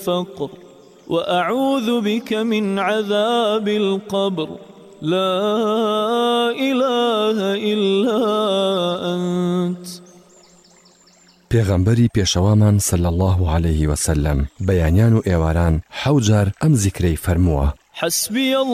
الفقر وأعوذ بك من عذاب القبر لا إله إلا أنت. پێغەمبەری پێشەوامان صلی الله عليه وسلم بەیانیان و ئێواران 7 جار ئەم زیکرەی فەرمووە: حسبي